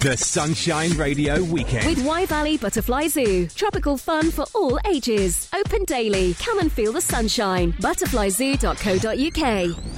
The Sunshine Radio Weekend. With Wye Valley Butterfly Zoo. Tropical fun for all ages. Open daily. Come and feel the sunshine. Butterflyzoo.co.uk.